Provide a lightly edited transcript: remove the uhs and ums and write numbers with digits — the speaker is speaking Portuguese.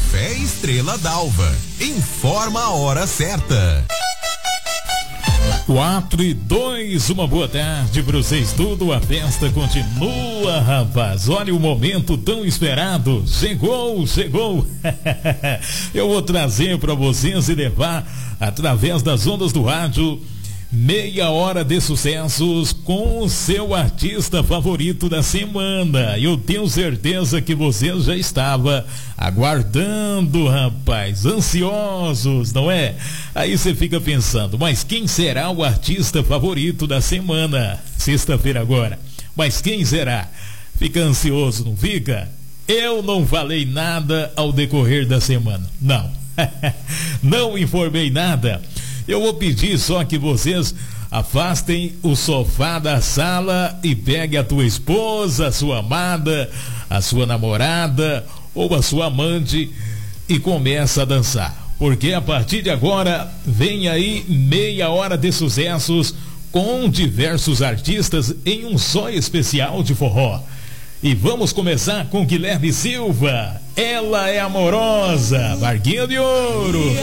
Café Estrela d'Alva. Informa a hora certa. 4:02, uma boa tarde pra vocês tudo, a festa continua, rapaz, olha o momento tão esperado, chegou, eu vou trazer pra vocês e levar através das ondas do rádio meia hora de sucessos com o seu artista favorito da semana. Eu tenho certeza que você já estava aguardando, rapaz, ansiosos, não é? Aí você fica pensando, mas quem será o artista favorito da semana? Sexta-feira agora. Mas quem será? Fica ansioso, não fica? Eu não falei nada ao decorrer da semana. Não. Não informei nada. Eu vou pedir só que vocês afastem o sofá da sala e pegue a tua esposa, a sua amada, a sua namorada ou a sua amante e começa a dançar. Porque a partir de agora vem aí meia hora de sucessos com diversos artistas em um só especial de forró. E vamos começar com Guilherme Silva. Ela é amorosa. Barquinho de Ouro.